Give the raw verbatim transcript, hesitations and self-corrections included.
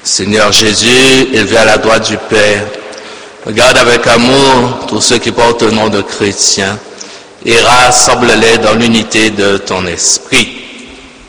Seigneur Jésus, élevé à la droite du Père, regarde avec amour tous ceux qui portent le nom de chrétiens et rassemble-les dans l'unité de ton esprit.